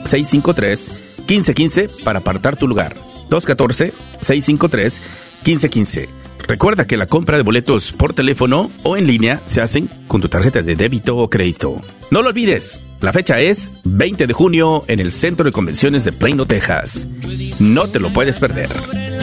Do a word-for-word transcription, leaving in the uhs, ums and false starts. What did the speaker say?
seis cinco tres, uno cinco uno cinco para apartar tu lugar. dos uno cuatro, seis cinco tres, uno cinco uno cinco. Recuerda que la compra de boletos por teléfono o en línea se hacen con tu tarjeta de débito o crédito. No lo olvides, la fecha es veinte de junio en el Centro de Convenciones de Plano, Texas. No te lo puedes perder.